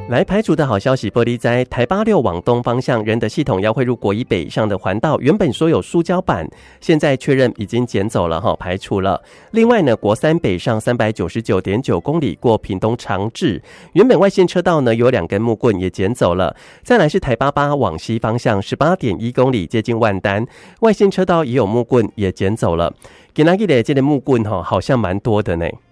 来排除的好消息，玻璃灾台86往东方向仁德系统要汇入国一北上的环道，原本说有塑胶板，现在确认已经捡走了排除了。另外呢，国三北上 399.9 公里过屏东长治，原本外线车道呢有2根木棍也捡走了。再来是台88往西方向 18.1 公里接近万丹，外线车道也有木棍也捡走了。今天的这个木棍好像蛮多的呢。